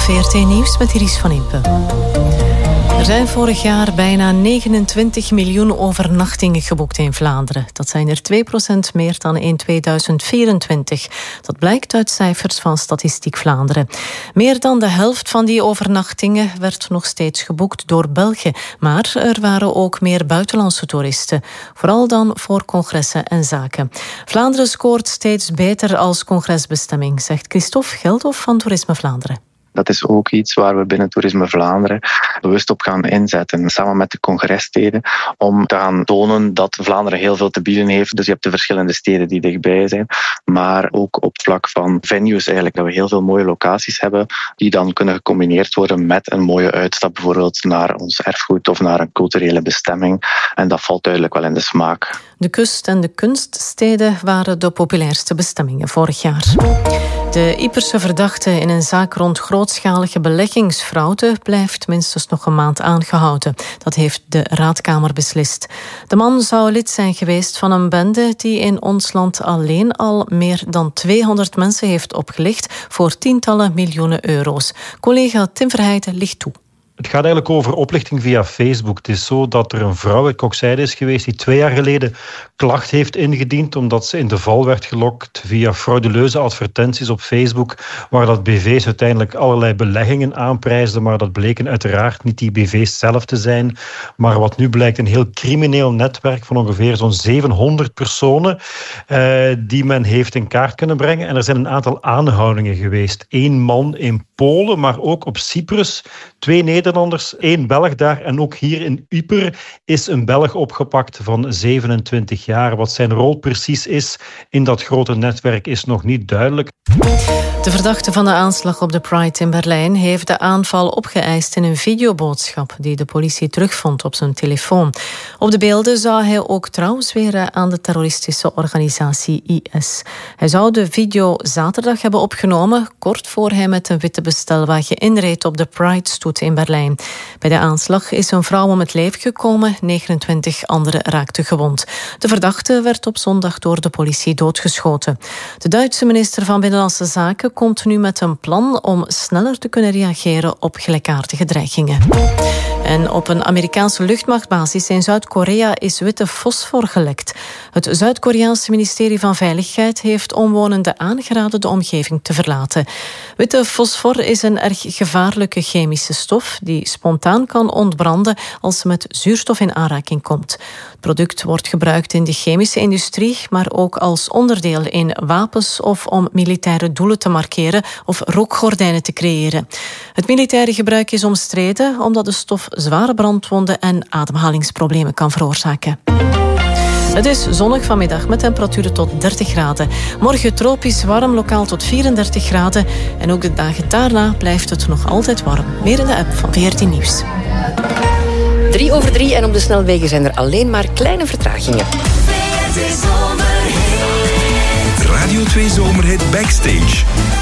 VRT Nieuws met Iris van Impe. Er zijn vorig jaar bijna 29 miljoen overnachtingen geboekt in Vlaanderen. Dat zijn er 2% meer dan in 2024. Dat blijkt uit cijfers van Statistiek Vlaanderen. Meer dan de helft van die overnachtingen werd nog steeds geboekt door Belgen. Maar er waren ook meer buitenlandse toeristen. Vooral dan voor congressen en zaken. Vlaanderen scoort steeds beter als congresbestemming, zegt Christophe Geldhoff van Toerisme Vlaanderen. Dat is ook iets waar we binnen Toerisme Vlaanderen bewust op gaan inzetten, samen met de congressteden, om te gaan tonen dat Vlaanderen heel veel te bieden heeft. Dus je hebt de verschillende steden die dichtbij zijn, maar ook op vlak van venues eigenlijk, dat we heel veel mooie locaties hebben, die dan kunnen gecombineerd worden met een mooie uitstap, bijvoorbeeld naar ons erfgoed of naar een culturele bestemming. En dat valt duidelijk wel in de smaak. De kust- en de kunststeden waren de populairste bestemmingen vorig jaar. De Ieperse verdachte in een zaak rond grootschalige beleggingsfraude blijft minstens nog een maand aangehouden. Dat heeft de Raadkamer beslist. De man zou lid zijn geweest van een bende die in ons land alleen al meer dan 200 mensen heeft opgelicht voor tientallen miljoenen euro's. Collega Tim Verheijden licht toe. Het gaat eigenlijk over oplichting via Facebook. Het is zo dat er een vrouw uit Kokzijde is geweest die 2 jaar geleden klacht heeft ingediend omdat ze in de val werd gelokt via frauduleuze advertenties op Facebook, waar dat BV's uiteindelijk allerlei beleggingen aanprijsden, maar dat bleken uiteraard niet die BV's zelf te zijn, maar wat nu blijkt een heel crimineel netwerk van ongeveer zo'n 700 personen die men heeft in kaart kunnen brengen. En er zijn een aantal aanhoudingen geweest. 1 man in Polen, maar ook op Cyprus. 2 Nederlanders, 1 Belg daar. En ook hier in Ieper is een Belg opgepakt van 27 jaar. Wat zijn rol precies is in dat grote netwerk is nog niet duidelijk. De verdachte van de aanslag op de Pride in Berlijn heeft de aanval opgeëist in een videoboodschap die de politie terugvond op zijn telefoon. Op de beelden zou hij ook trouw zweren aan de terroristische organisatie IS. Hij zou de video zaterdag hebben opgenomen, kort voor hij met een witte bestelwagen inreed op de Pride-stoet in Berlijn. Bij de aanslag is een vrouw om het leven gekomen, 29 anderen raakten gewond. De verdachte werd op zondag door de politie doodgeschoten. De Duitse minister van Binnenlandse Zaken komt nu met een plan om sneller te kunnen reageren op gelijkaardige dreigingen. En op een Amerikaanse luchtmachtbasis in Zuid-Korea is witte fosfor gelekt. Het Zuid-Koreaanse ministerie van Veiligheid heeft omwonenden aangeraden de omgeving te verlaten. Witte fosfor is een erg gevaarlijke chemische stof die spontaan kan ontbranden als ze met zuurstof in aanraking komt. Het product wordt gebruikt in de chemische industrie, maar ook als onderdeel in wapens of om militaire doelen te markeren of rookgordijnen te creëren. Het militaire gebruik is omstreden omdat de stof zware brandwonden en ademhalingsproblemen kan veroorzaken. Het is zonnig vanmiddag met temperaturen tot 30 graden. Morgen tropisch warm, lokaal tot 34 graden. En ook de dagen daarna blijft het nog altijd warm. Meer in de app van VRT Nieuws. 3:03 en op de snelwegen zijn er alleen maar kleine vertragingen. Radio 2 Zomerhit Backstage.